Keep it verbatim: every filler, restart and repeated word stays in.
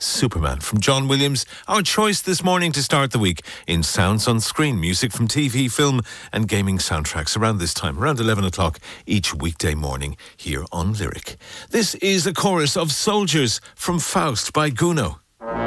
Superman from John Williams. Our choice this morning to start the week in Sounds on Screen, music from T V, film and gaming soundtracks around this time, around eleven o'clock each weekday morning here on Lyric. This is a chorus of Soldiers from Faust by Guno.